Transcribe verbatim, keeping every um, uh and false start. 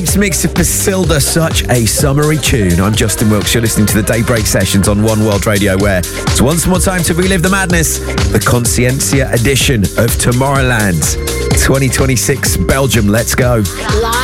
It's mix of Pasilda, such a summery tune. I'm Justin Wilkes. You're listening to the Daybreak Sessions on One World Radio, where it's once more time to relive the madness, the Consciencia edition of Tomorrowland twenty twenty-six Belgium. Let's go.